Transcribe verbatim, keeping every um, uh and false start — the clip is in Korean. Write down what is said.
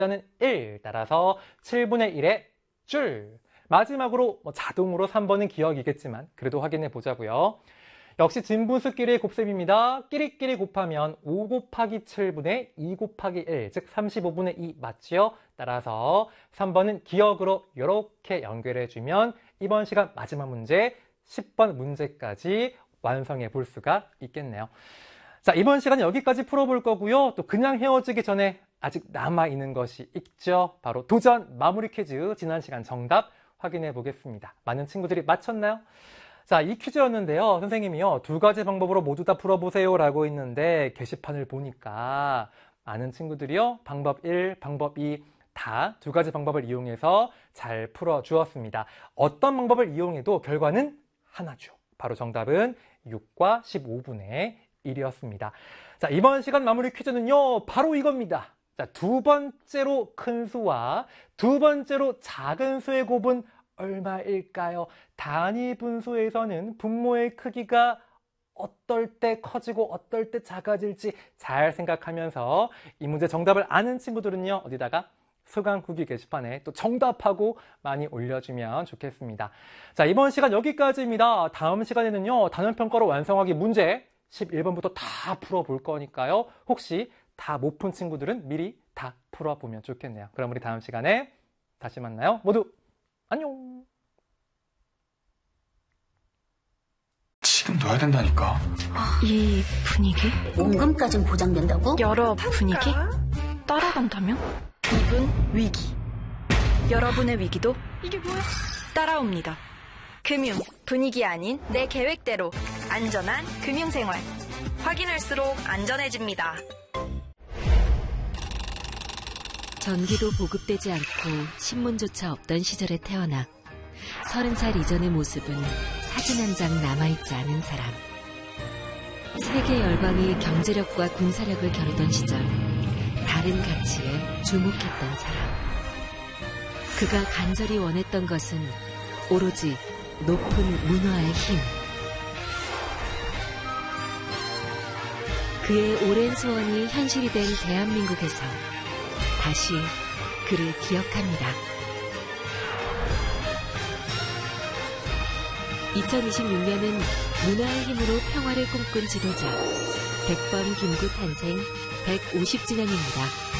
숫자는 일, 따라서 칠분의 일의 줄. 마지막으로 뭐 자동으로 삼 번은 기억이겠지만 그래도 확인해 보자고요. 역시 진분수끼리의 곱셈입니다. 끼리끼리 곱하면 오 곱하기 칠분의 이 곱하기 일, 즉 삼십오분의 이 맞지요? 따라서 삼 번은 기억으로 이렇게 연결해주면 이번 시간 마지막 문제 십 번 문제까지 완성해 볼 수가 있겠네요. 자, 이번 시간은 여기까지 풀어볼 거고요. 또 그냥 헤어지기 전에 아직 남아있는 것이 있죠. 바로 도전 마무리 퀴즈, 지난 시간 정답 확인해 보겠습니다. 많은 친구들이 맞췄나요? 자, 이 퀴즈였는데요. 선생님이요, 두 가지 방법으로 모두 다 풀어보세요 라고 했는데 게시판을 보니까 많은 친구들이요, 방법 일, 방법 이 다 두 가지 방법을 이용해서 잘 풀어주었습니다. 어떤 방법을 이용해도 결과는 하나죠. 바로 정답은 육과 십오분의 일이었습니다. 자, 이번 시간 마무리 퀴즈는요, 바로 이겁니다. 자, 두 번째로 큰 수와 두 번째로 작은 수의 곱은 얼마일까요? 단위 분수에서는 분모의 크기가 어떨 때 커지고 어떨 때 작아질지 잘 생각하면서 이 문제 정답을 아는 친구들은요, 어디다가 수강 후기 게시판에 또 정답하고 많이 올려주면 좋겠습니다. 자, 이번 시간 여기까지입니다. 다음 시간에는요, 단원평가로 완성하기 문제 십일 번부터 다 풀어볼 거니까요. 혹시 다 못 푼 친구들은 미리 다 풀어보면 좋겠네요. 그럼 우리 다음 시간에 다시 만나요. 모두 안녕. 지금 넣어야 된다니까. 이 분위기? 원금까진 보장된다고? 여러 분위기? 따라간다면? 이분 위기. 여러분의 위기도 이게 뭐야? 따라옵니다. 금융, 분위기 아닌 내 계획대로 안전한 금융생활. 확인할수록 안전해집니다. 전기도 보급되지 않고 신문조차 없던 시절에 태어나 서른 살 이전의 모습은 사진 한 장 남아있지 않은 사람. 세계 열강이 경제력과 군사력을 겨루던 시절 다른 가치에 주목했던 사람. 그가 간절히 원했던 것은 오로지 높은 문화의 힘. 그의 오랜 소원이 현실이 된 대한민국에서 다시 그를 기억합니다. 이천이십육 년은 문화의 힘으로 평화를 꿈꾼 지도자 백범 김구 탄생 백오십 주년입니다.